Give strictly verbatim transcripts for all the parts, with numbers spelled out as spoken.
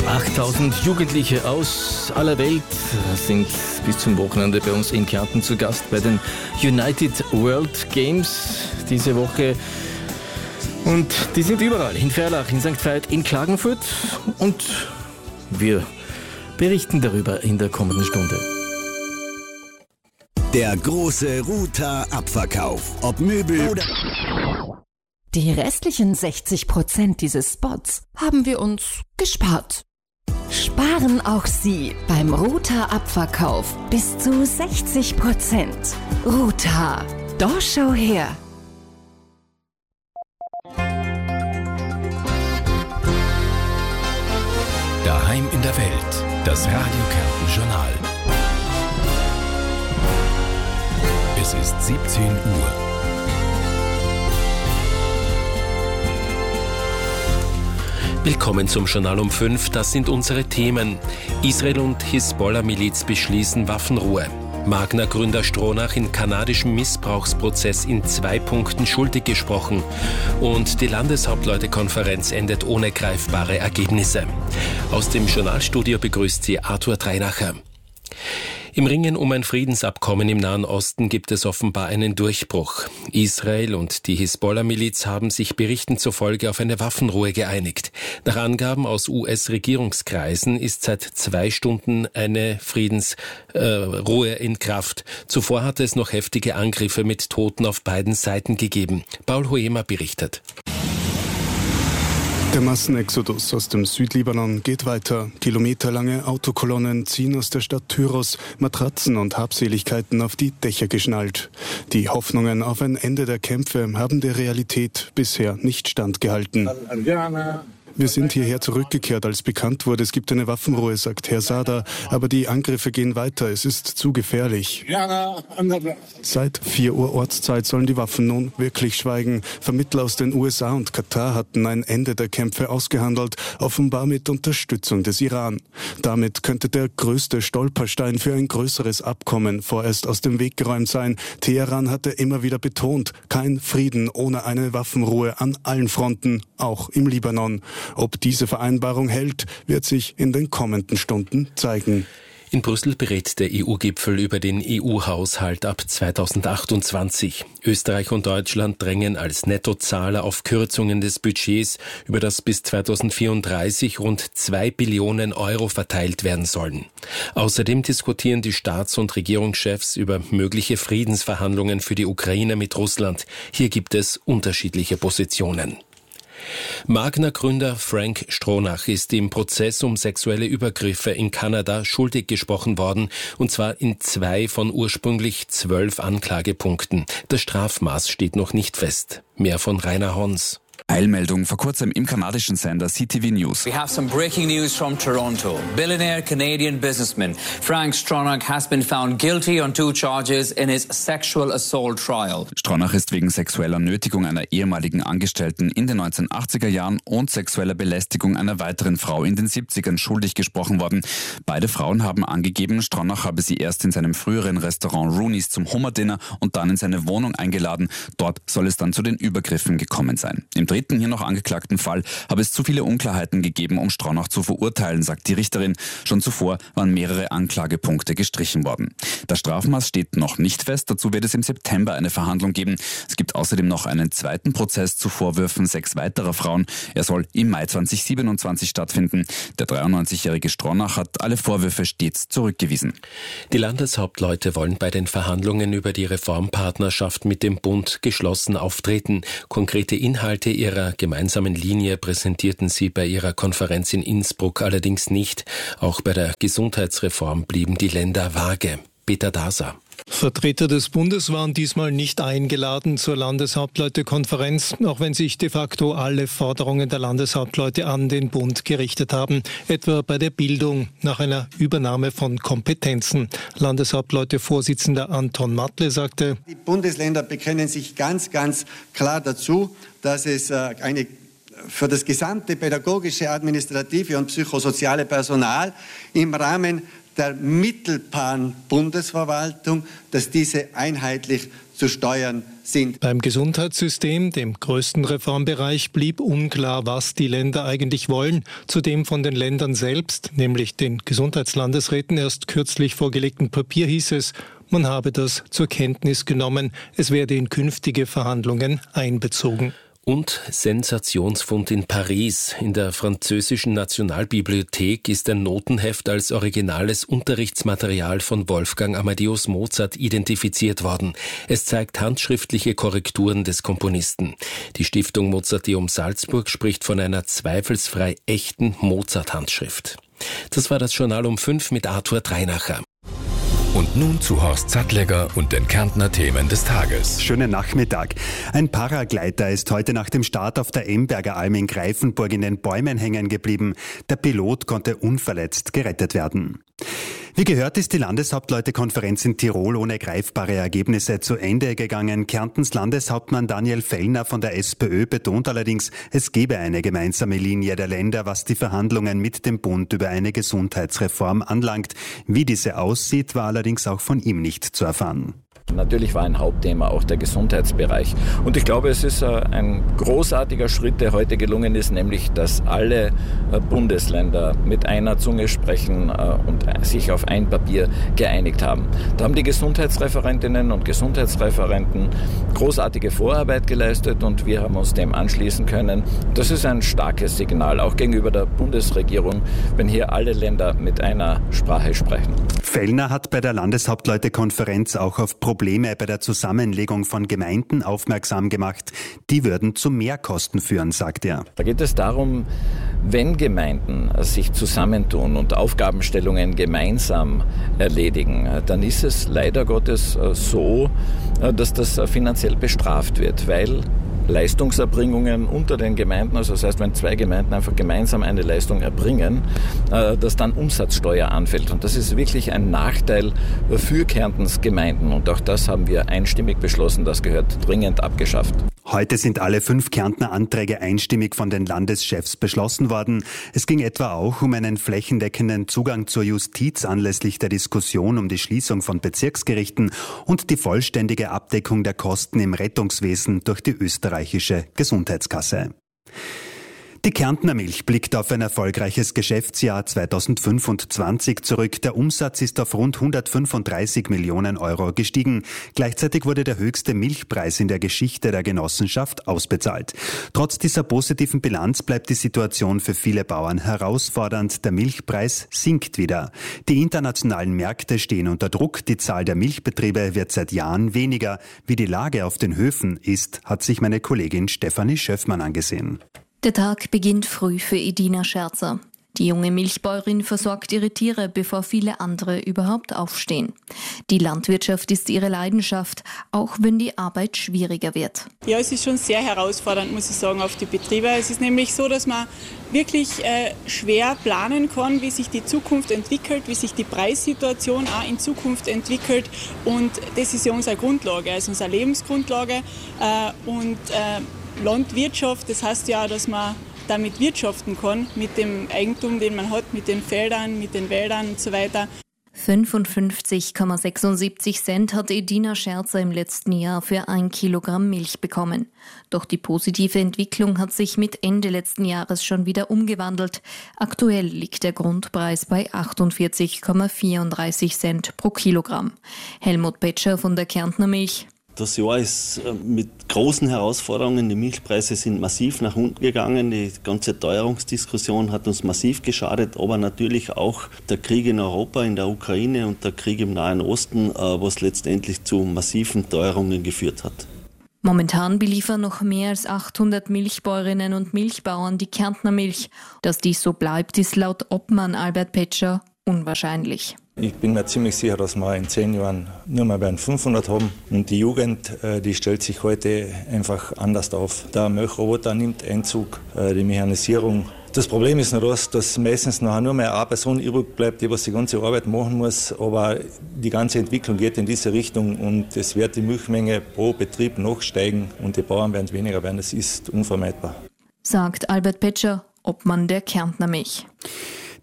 achttausend Jugendliche aus aller Welt sind bis zum Wochenende bei uns in Kärnten zu Gast bei den United World Games diese Woche. Und die sind überall, in Ferlach, in Sankt Veit, in Klagenfurt. Und wir berichten darüber in der kommenden Stunde. Der große Ruta-Abverkauf. Ob Möbel oder... Die restlichen sechzig Prozent dieses Spots haben wir uns gespart. Sparen auch Sie beim Ruta-Abverkauf bis zu sechzig Prozent. Ruta, doch schau her. Daheim in der Welt, das Radio Kärnten Journal. Es ist siebzehn Uhr. Willkommen zum Journal um fünf, das sind unsere Themen. Israel und Hisbollah-Miliz beschließen Waffenruhe. Magna-Gründer Stronach in kanadischem Missbrauchsprozess in zwei Punkten schuldig gesprochen. Und die Landeshauptleutekonferenz endet ohne greifbare Ergebnisse. Aus dem Journalstudio begrüßt sie Arthur Dreinacher. Im Ringen um ein Friedensabkommen im Nahen Osten gibt es offenbar einen Durchbruch. Israel und die Hisbollah-Miliz haben sich Berichten zufolge auf eine Waffenruhe geeinigt. Nach Angaben aus U S-Regierungskreisen ist seit zwei Stunden eine Friedensruhe äh, in Kraft. Zuvor hatte es noch heftige Angriffe mit Toten auf beiden Seiten gegeben. Paul Hoemer berichtet. Der Massenexodus aus dem Südlibanon geht weiter. Kilometerlange Autokolonnen ziehen aus der Stadt Tyros, Matratzen und Habseligkeiten auf die Dächer geschnallt. Die Hoffnungen auf ein Ende der Kämpfe haben der Realität bisher nicht standgehalten. Wir sind hierher zurückgekehrt, als bekannt wurde, es gibt eine Waffenruhe, sagt Herr Sada. Aber die Angriffe gehen weiter, es ist zu gefährlich. Seit vier Uhr Ortszeit sollen die Waffen nun wirklich schweigen. Vermittler aus den U S A und Katar hatten ein Ende der Kämpfe ausgehandelt, offenbar mit Unterstützung des Iran. Damit könnte der größte Stolperstein für ein größeres Abkommen vorerst aus dem Weg geräumt sein. Teheran hatte immer wieder betont, kein Frieden ohne eine Waffenruhe an allen Fronten, auch im Libanon. Ob diese Vereinbarung hält, wird sich in den kommenden Stunden zeigen. In Brüssel berät der E U-Gipfel über den E U-Haushalt ab zweitausendachtundzwanzig. Österreich und Deutschland drängen als Nettozahler auf Kürzungen des Budgets, über das bis zweitausendvierunddreißig rund zwei Billionen Euro verteilt werden sollen. Außerdem diskutieren die Staats- und Regierungschefs über mögliche Friedensverhandlungen für die Ukraine mit Russland. Hier gibt es unterschiedliche Positionen. Magna-Gründer Frank Stronach ist im Prozess um sexuelle Übergriffe in Kanada schuldig gesprochen worden, und zwar in zwei von ursprünglich zwölf Anklagepunkten. Das Strafmaß steht noch nicht fest. Mehr von Rainer Hons. Eilmeldung vor kurzem im kanadischen Sender C T V News. We have some breaking news from Toronto. Billionaire Canadian businessman Frank Stronach has been found guilty on two charges in his sexual assault trial. Stronach ist wegen sexueller Nötigung einer ehemaligen Angestellten in den neunzehnhundertachtziger Jahren und sexueller Belästigung einer weiteren Frau in den siebzigern schuldig gesprochen worden. Beide Frauen haben angegeben, Stronach habe sie erst in seinem früheren Restaurant Rooney's zum Hummer-Dinner und dann in seine Wohnung eingeladen. Dort soll es dann zu den Übergriffen gekommen sein. Im dritten hier noch angeklagten Fall habe es zu viele Unklarheiten gegeben, um Stronach zu verurteilen, sagt die Richterin. Schon zuvor waren mehrere Anklagepunkte gestrichen worden. Das Strafmaß steht noch nicht fest, dazu wird es im September eine Verhandlung geben. Es gibt außerdem noch einen zweiten Prozess zu Vorwürfen sechs weiterer Frauen. Er soll im Mai zweitausendsiebenundzwanzig stattfinden. Der dreiundneunzigjährige Stronach hat alle Vorwürfe stets zurückgewiesen. Die Landeshauptleute wollen bei den Verhandlungen über die Reformpartnerschaft mit dem Bund geschlossen auftreten. Konkrete Inhalte ihrer gemeinsamen Linie präsentierten sie bei ihrer Konferenz in Innsbruck allerdings nicht. Auch bei der Gesundheitsreform blieben die Länder vage. Peter Daser. Vertreter des Bundes waren diesmal nicht eingeladen zur Landeshauptleutekonferenz, auch wenn sich de facto alle Forderungen der Landeshauptleute an den Bund gerichtet haben, etwa bei der Bildung nach einer Übernahme von Kompetenzen. Landeshauptleute-Vorsitzender Anton Matle sagte: Die Bundesländer bekennen sich ganz, ganz klar dazu, dass es eine für das gesamte pädagogische, administrative und psychosoziale Personal im Rahmen der mittelbaren Bundesverwaltung, dass diese einheitlich zu steuern sind. Beim Gesundheitssystem, dem größten Reformbereich, blieb unklar, was die Länder eigentlich wollen. Zudem von den Ländern selbst, nämlich den Gesundheitslandesräten, erst kürzlich vorgelegten Papier hieß es, man habe das zur Kenntnis genommen. Es werde in künftige Verhandlungen einbezogen. Und Sensationsfund in Paris. In der französischen Nationalbibliothek ist ein Notenheft als originales Unterrichtsmaterial von Wolfgang Amadeus Mozart identifiziert worden. Es zeigt handschriftliche Korrekturen des Komponisten. Die Stiftung Mozarteum Salzburg spricht von einer zweifelsfrei echten Mozart-Handschrift. Das war das Journal um fünf mit Arthur Dreinacher. Und nun zu Horst Sattlegger und den Kärntner Themen des Tages. Schönen Nachmittag. Ein Paragleiter ist heute nach dem Start auf der Emberger Alm in Greifenburg in den Bäumen hängen geblieben. Der Pilot konnte unverletzt gerettet werden. Wie gehört, ist die Landeshauptleutekonferenz in Tirol ohne greifbare Ergebnisse zu Ende gegangen. Kärntens Landeshauptmann Daniel Fellner von der SPÖ betont allerdings, es gebe eine gemeinsame Linie der Länder, was die Verhandlungen mit dem Bund über eine Gesundheitsreform anlangt. Wie diese aussieht, war allerdings auch von ihm nicht zu erfahren. Natürlich war ein Hauptthema auch der Gesundheitsbereich. Und ich glaube, es ist ein großartiger Schritt, der heute gelungen ist, nämlich, dass alle Bundesländer mit einer Zunge sprechen und sich auf ein Papier geeinigt haben. Da haben die Gesundheitsreferentinnen und Gesundheitsreferenten großartige Vorarbeit geleistet und wir haben uns dem anschließen können. Das ist ein starkes Signal, auch gegenüber der Bundesregierung, wenn hier alle Länder mit einer Sprache sprechen. Fellner hat bei der Landeshauptleutekonferenz auch auf Probleme bei der Zusammenlegung von Gemeinden aufmerksam gemacht. Die würden zu Mehrkosten führen, sagt er. Da geht es darum, wenn Gemeinden sich zusammentun und Aufgabenstellungen gemeinsam erledigen, dann ist es leider Gottes so, dass das finanziell bestraft wird, weil Leistungserbringungen unter den Gemeinden, also das heißt, wenn zwei Gemeinden einfach gemeinsam eine Leistung erbringen, dass dann Umsatzsteuer anfällt. Und das ist wirklich ein Nachteil für Kärntens Gemeinden. Und auch das haben wir einstimmig beschlossen, das gehört dringend abgeschafft. Heute sind alle fünf Kärntner Anträge einstimmig von den Landeschefs beschlossen worden. Es ging etwa auch um einen flächendeckenden Zugang zur Justiz anlässlich der Diskussion um die Schließung von Bezirksgerichten und die vollständige Abdeckung der Kosten im Rettungswesen durch die österreichische Gesundheitskasse. Die Kärntner Milch blickt auf ein erfolgreiches Geschäftsjahr zweitausendfünfundzwanzig zurück. Der Umsatz ist auf rund hundertfünfunddreißig Millionen Euro gestiegen. Gleichzeitig wurde der höchste Milchpreis in der Geschichte der Genossenschaft ausbezahlt. Trotz dieser positiven Bilanz bleibt die Situation für viele Bauern herausfordernd. Der Milchpreis sinkt wieder. Die internationalen Märkte stehen unter Druck. Die Zahl der Milchbetriebe wird seit Jahren weniger. Wie die Lage auf den Höfen ist, hat sich meine Kollegin Stefanie Schöffmann angesehen. Der Tag beginnt früh für Edina Scherzer. Die junge Milchbäuerin versorgt ihre Tiere, bevor viele andere überhaupt aufstehen. Die Landwirtschaft ist ihre Leidenschaft, auch wenn die Arbeit schwieriger wird. Ja, es ist schon sehr herausfordernd, muss ich sagen, auf die Betriebe. Es ist nämlich so, dass man wirklich äh, schwer planen kann, wie sich die Zukunft entwickelt, wie sich die Preissituation auch in Zukunft entwickelt. Und das ist ja unsere Grundlage, also unsere Lebensgrundlage. Äh, und äh, Landwirtschaft, das heißt ja, dass man damit wirtschaften kann, mit dem Eigentum, den man hat, mit den Feldern, mit den Wäldern und so weiter. fünfundfünfzig Komma sechsundsiebzig Cent hat Edina Scherzer im letzten Jahr für ein Kilogramm Milch bekommen. Doch die positive Entwicklung hat sich mit Ende letzten Jahres schon wieder umgewandelt. Aktuell liegt der Grundpreis bei achtundvierzig Komma vierunddreißig Cent pro Kilogramm. Helmut Petscher von der Kärntner Milch. Das Jahr ist mit großen Herausforderungen. Die Milchpreise sind massiv nach unten gegangen. Die ganze Teuerungsdiskussion hat uns massiv geschadet, aber natürlich auch der Krieg in Europa, in der Ukraine und der Krieg im Nahen Osten, was letztendlich zu massiven Teuerungen geführt hat. Momentan beliefern noch mehr als achthundert Milchbäuerinnen und Milchbauern die Kärntner Milch. Dass dies so bleibt, ist laut Obmann Albert Petscher unwahrscheinlich. Ich bin mir ziemlich sicher, dass wir in zehn Jahren nur mal bei fünfhundert haben. Und die Jugend, die stellt sich heute einfach anders auf. Der Milchroboter nimmt Einzug, die Mechanisierung. Das Problem ist nur das, dass meistens nachher nur mehr eine Person übrig bleibt, die was die ganze Arbeit machen muss. Aber die ganze Entwicklung geht in diese Richtung und es wird die Milchmenge pro Betrieb noch steigen und die Bauern werden weniger werden. Das ist unvermeidbar. Sagt Albert Petscher, Obmann der Kärntner Milch.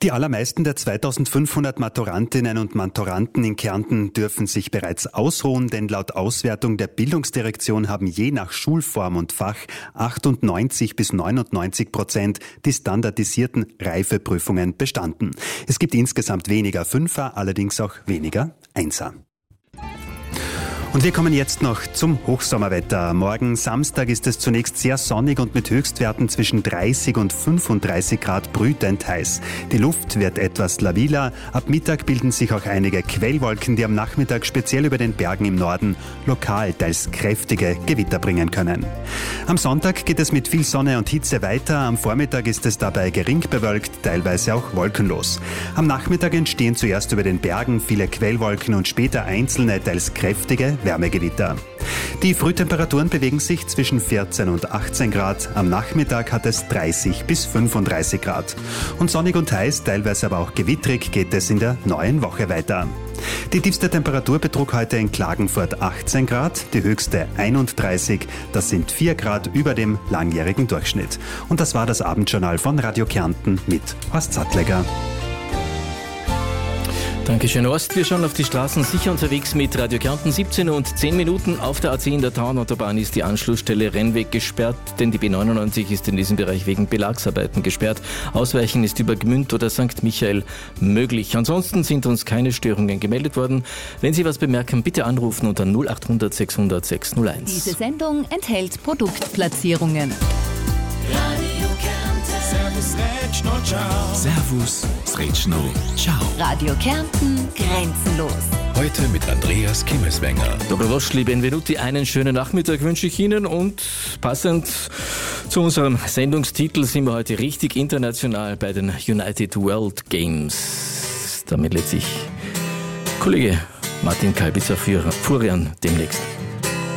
Die allermeisten der zweitausendfünfhundert Maturantinnen und Maturanten in Kärnten dürfen sich bereits ausruhen, denn laut Auswertung der Bildungsdirektion haben je nach Schulform und Fach achtundneunzig bis neunundneunzig Prozent die standardisierten Reifeprüfungen bestanden. Es gibt insgesamt weniger Fünfer, allerdings auch weniger Einser. Und wir kommen jetzt noch zum Hochsommerwetter. Morgen Samstag ist es zunächst sehr sonnig und mit Höchstwerten zwischen dreißig und fünfunddreißig Grad brütend heiß. Die Luft wird etwas labiler. Ab Mittag bilden sich auch einige Quellwolken, die am Nachmittag speziell über den Bergen im Norden lokal teils kräftige Gewitter bringen können. Am Sonntag geht es mit viel Sonne und Hitze weiter. Am Vormittag ist es dabei gering bewölkt, teilweise auch wolkenlos. Am Nachmittag entstehen zuerst über den Bergen viele Quellwolken und später einzelne, teils kräftige Wärmegewitter. Die Frühtemperaturen bewegen sich zwischen vierzehn und achtzehn Grad. Am Nachmittag hat es dreißig bis fünfunddreißig Grad. Und sonnig und heiß, teilweise aber auch gewittrig, geht es in der neuen Woche weiter. Die tiefste Temperatur betrug heute in Klagenfurt achtzehn Grad, die höchste einunddreißig. Das sind vier Grad über dem langjährigen Durchschnitt. Und das war das Abendjournal von Radio Kärnten mit Horst Sattlegger. Dankeschön, Horst. Wir schauen auf die Straßen sicher unterwegs mit Radio Kärnten. siebzehn und zehn Minuten auf der A zehn der Tauernautobahn ist die Anschlussstelle Rennweg gesperrt, denn die B neunundneunzig ist in diesem Bereich wegen Belagsarbeiten gesperrt. Ausweichen ist über Gmünd oder Sankt Michael möglich. Ansonsten sind uns keine Störungen gemeldet worden. Wenn Sie was bemerken, bitte anrufen unter null acht hundert sechshundert sechshunderteins. Diese Sendung enthält Produktplatzierungen. Radio Kärnten. Servus, Retschno, ciao. Servus, Retschno, ciao. Radio Kärnten, grenzenlos. Heute mit Andreas Kimmeswenger. Dobrodošli, benvenuti, einen schönen Nachmittag wünsche ich Ihnen und passend zu unserem Sendungstitel sind wir heute richtig international bei den United World Games. Damit lädt sich Kollege Martin Kalbitzer-Furian demnächst.